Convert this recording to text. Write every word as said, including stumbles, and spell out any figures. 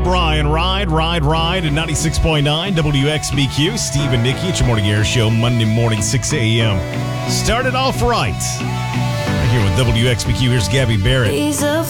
Brian. Ride, ride, ride at ninety-six point nine W X B Q. Steve and Nikki at your Morning Air Show, Monday morning, six a.m. Started off right. Right here with W X B Q. Here's Gabby Barrett.